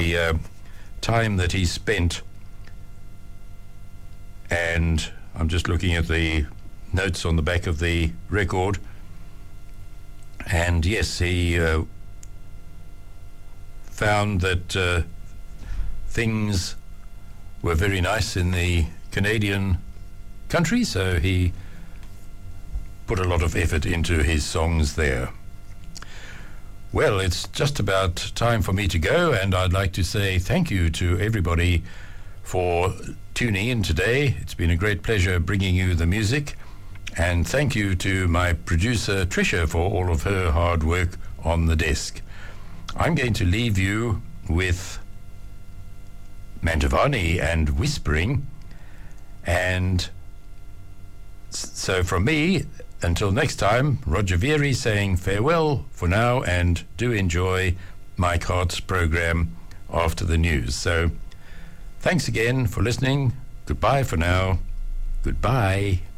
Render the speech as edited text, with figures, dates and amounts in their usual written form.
the time that he spent, and I'm just looking at the notes on the back of the record, and yes, he found that things were very nice in the Canadian country, so he put a lot of effort into his songs there. Well, it's just about time for me to go, and I'd like to say thank you to everybody for tuning in today. It's been a great pleasure bringing you the music, and thank you to my producer Tricia for all of her hard work on the desk. I'm going to leave you with Mantovani and Whispering, and so from me, until next time, Roger Vieri saying farewell for now, and do enjoy Mike Hart's program after the news. So thanks again for listening. Goodbye for now. Goodbye.